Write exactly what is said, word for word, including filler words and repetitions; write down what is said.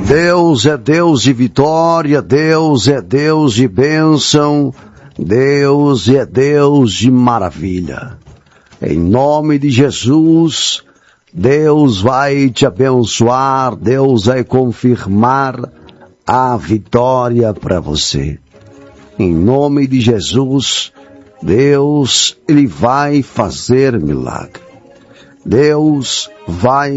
Deus é Deus de vitória, Deus é Deus de bênção, Deus é Deus de maravilha. Em nome de Jesus, Deus vai te abençoar, Deus vai confirmar a vitória para você. Em nome de Jesus, Deus, Ele vai fazer milagre. Deus vai